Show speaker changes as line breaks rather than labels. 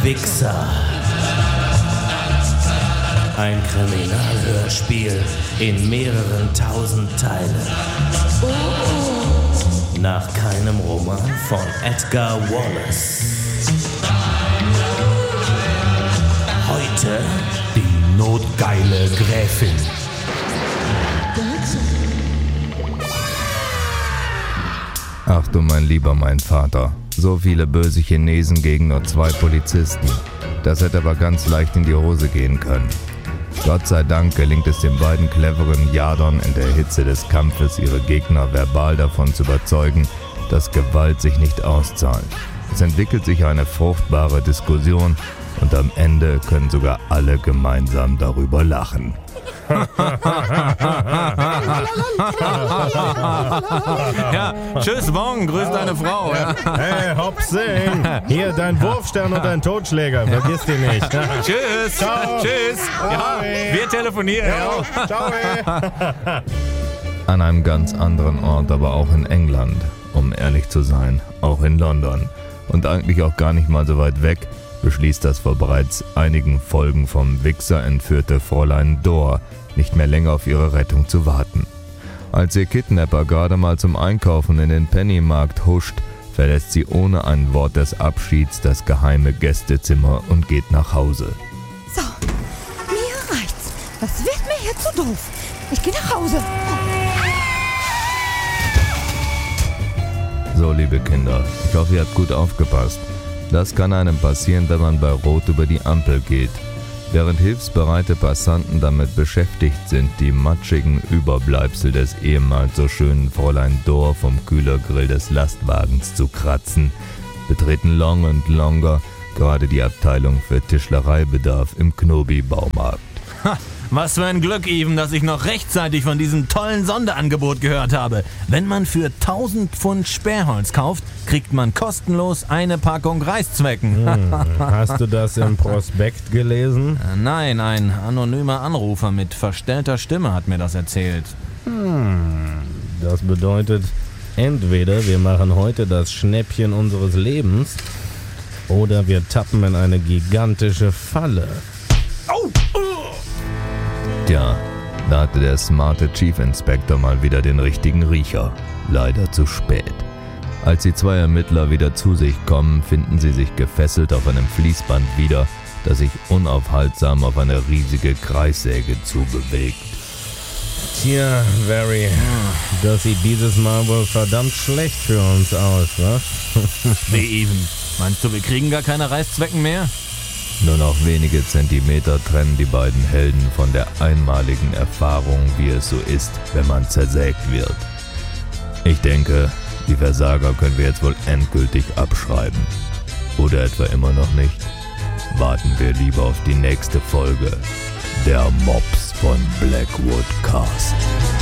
Wichser. Ein Kriminalhörspiel in mehreren tausend Teilen. Nach keinem Roman von Edgar Wallace. Heute
die notgeile Gräfin.
Ach du mein Lieber, mein Vater. So viele böse Chinesen gegen nur 2 Polizisten. Das hätte aber ganz leicht in die Hose gehen können. Gott sei Dank gelingt es den beiden cleveren Jadern in der Hitze des Kampfes, ihre Gegner verbal davon zu überzeugen, dass Gewalt sich nicht auszahlt. Es entwickelt sich eine fruchtbare Diskussion und am Ende können sogar alle gemeinsam darüber lachen.
Ja, tschüss, Wong, grüß deine Frau. Ja.
Hey, Hopsing, hier dein Wurfstern und dein Totschläger, vergiss die nicht.
Tschüss,
ciao.
Tschüss. Ja, wir telefonieren.
Ja, ciao.
An einem ganz anderen Ort, aber auch in England, um ehrlich zu sein, auch in London und eigentlich auch gar nicht mal so weit weg, beschließt das vor bereits einigen Folgen vom Wichser entführte Fräulein Dor nicht mehr länger auf ihre Rettung zu warten. Als ihr Kidnapper gerade mal zum Einkaufen in den Pennymarkt huscht, verlässt sie ohne ein Wort des Abschieds das geheime Gästezimmer und geht nach Hause.
So, mir reicht's. Das wird mir hier zu doof. Ich gehe nach Hause.
So, liebe Kinder, ich hoffe, ihr habt gut aufgepasst. Das kann einem passieren, wenn man bei Rot über die Ampel geht. Während hilfsbereite Passanten damit beschäftigt sind, die matschigen Überbleibsel des ehemals so schönen Fräulein Dor vom Kühlergrill des Lastwagens zu kratzen, betreten Long & Longer gerade die Abteilung für Tischlereibedarf im Knobi-Baumarkt.
Ha, was für ein Glück, Even, dass ich noch rechtzeitig von diesem tollen Sonderangebot gehört habe. Wenn man für 1000 Pfund Sperrholz kauft, kriegt man kostenlos eine Packung Reißzwecken.
Hast du das im Prospekt gelesen?
Nein, ein anonymer Anrufer mit verstellter Stimme hat mir das erzählt.
Das bedeutet, entweder wir machen heute das Schnäppchen unseres Lebens oder wir tappen in eine gigantische Falle.
Tja, da hatte der smarte Chief Inspector mal wieder den richtigen Riecher. Leider zu spät. Als die 2 Ermittler wieder zu sich kommen, finden sie sich gefesselt auf einem Fließband wieder, das sich unaufhaltsam auf eine riesige Kreissäge zubewegt.
Tja, Barry, das sieht dieses Mal wohl verdammt schlecht für uns aus, was?
Wie, Even? Meinst du, wir kriegen gar keine Reißzwecken mehr?
Nur noch wenige Zentimeter trennen die beiden Helden von der einmaligen Erfahrung, wie es so ist, wenn man zersägt wird. Ich denke, die Versager können wir jetzt wohl endgültig abschreiben. Oder etwa immer noch nicht? Warten wir lieber auf die nächste Folge. Der Mops von Blackwood Cast.